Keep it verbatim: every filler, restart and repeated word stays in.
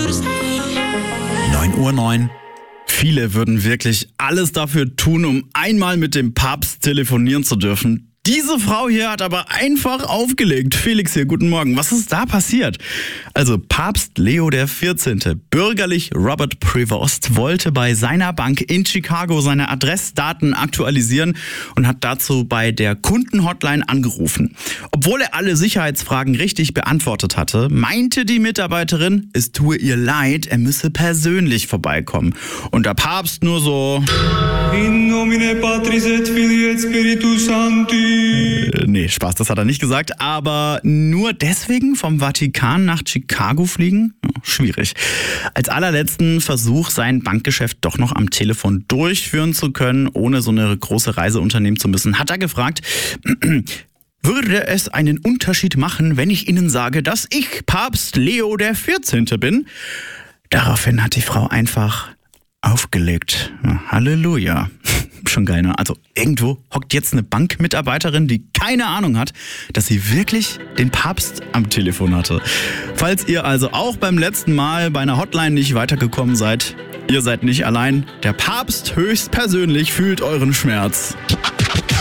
neun Uhr neun. Viele würden wirklich alles dafür tun, um einmal mit dem Papst telefonieren zu dürfen. Diese Frau hier hat aber einfach aufgelegt. Felix hier, guten Morgen. Was ist da passiert? Also Papst Leo der vierzehnte, bürgerlich Robert Prevost, wollte bei seiner Bank in Chicago seine Adressdaten aktualisieren und hat dazu bei der Kundenhotline angerufen. Obwohl er alle Sicherheitsfragen richtig beantwortet hatte, meinte die Mitarbeiterin, es tue ihr leid, er müsse persönlich vorbeikommen. Und der Papst nur so... In nomine Patris et Filii et Spiritus Sancti. Nee, Spaß, das hat er nicht gesagt. Aber nur deswegen vom Vatikan nach Chicago fliegen? Ja, schwierig. Als allerletzten Versuch, sein Bankgeschäft doch noch am Telefon durchführen zu können, ohne so eine große Reise unternehmen zu müssen, hat er gefragt... Würde es einen Unterschied machen, wenn ich Ihnen sage, dass ich Papst Leo der vierzehnte bin? Daraufhin hat die Frau einfach aufgelegt. Ja, Halleluja. Schon geil, ne? Also irgendwo hockt jetzt eine Bankmitarbeiterin, die keine Ahnung hat, dass sie wirklich den Papst am Telefon hatte. Falls ihr also auch beim letzten Mal bei einer Hotline nicht weitergekommen seid, ihr seid nicht allein. Der Papst höchstpersönlich fühlt euren Schmerz.